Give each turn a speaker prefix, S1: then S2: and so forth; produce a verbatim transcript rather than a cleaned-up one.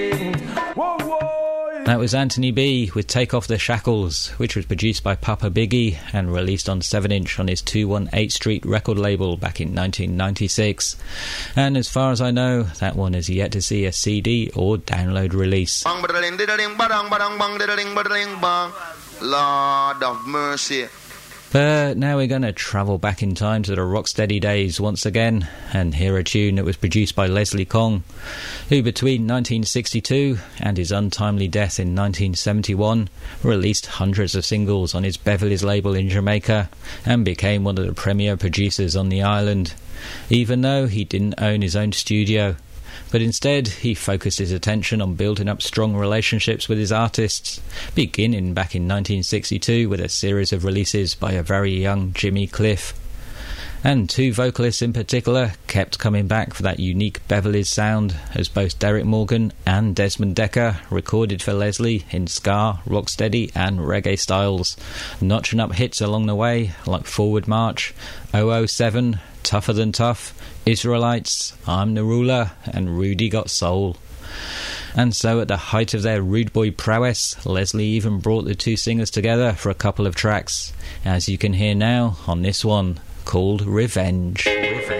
S1: That was Anthony B with Take Off the Shackles, which was produced by Papa Biggie and released on seven inch on his two one eight Street record label back in nineteen ninety-six. And as far as I know, that one is yet to see a C D or download release.
S2: Lord of mercy.
S1: But now we're going to travel back in time to the Rocksteady days once again and hear a tune that was produced by Leslie Kong, who between nineteen sixty-two and his untimely death in nineteen seventy-one released hundreds of singles on his Beverly's label in Jamaica and became one of the premier producers on the island, even though he didn't own his own studio. But instead, he focused his attention on building up strong relationships with his artists, beginning back in nineteen sixty-two with a series of releases by a very young Jimmy Cliff. And two vocalists in particular kept coming back for that unique Beverly's sound, as both Derek Morgan and Desmond Decker recorded for Leslie in ska, rocksteady and reggae styles, notching up hits along the way like Forward March, oh oh seven, Tougher Than Tough, Israelites, I'm the Ruler and Rudy Got Soul. And so at the height of their rude boy prowess, Leslie even brought the two singers together for a couple of tracks, as you can hear now on this one called Revenge. Revenge.